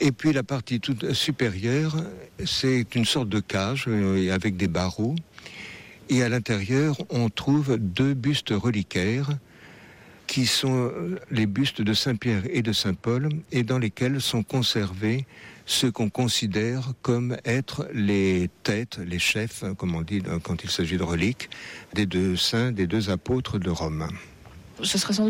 Et puis la partie toute supérieure, c'est une sorte de cage avec des barreaux. Et à l'intérieur, on trouve 2 bustes reliquaires qui sont les bustes de Saint-Pierre et de Saint-Paul et dans lesquels sont conservés ce qu'on considère comme être les têtes, les chefs, comme on dit quand il s'agit de reliques, des 2 saints, des 2 apôtres de Rome. Ce serait sans